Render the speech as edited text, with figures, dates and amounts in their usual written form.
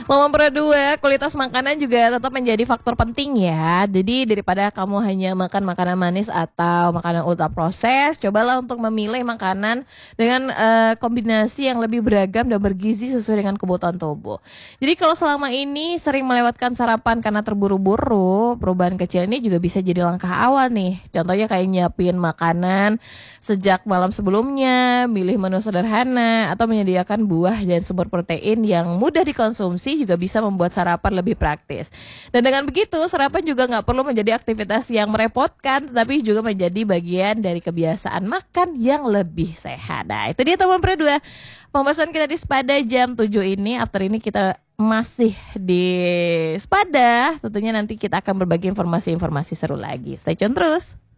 Nomor dua, kualitas makanan juga tetap menjadi faktor penting ya. Jadi daripada kamu hanya makan makanan manis atau makanan ultra proses, cobalah untuk memilih makanan dengan kombinasi yang lebih beragam dan bergizi sesuai dengan kebutuhan tubuh. Jadi kalau selama ini sering melewatkan sarapan karena terburu-buru, perubahan kecil ini juga bisa jadi langkah awal nih. Contohnya kayak nyiapin makanan sejak malam sebelumnya, milih menu sederhana, atau menyediakan buah dan sumber protein yang mudah dikonsumsi juga bisa membuat sarapan lebih praktis. Dan dengan begitu, sarapan juga nggak perlu menjadi aktivitas yang merepotkan, tetapi juga menjadi bagian dari kebiasaan makan yang lebih sehat. Nah, itu dia teman dua pembahasan kita di Spada jam 7 ini. After ini kita masih di Spada. Tentunya nanti kita akan berbagi informasi-informasi seru lagi. Stay tune terus.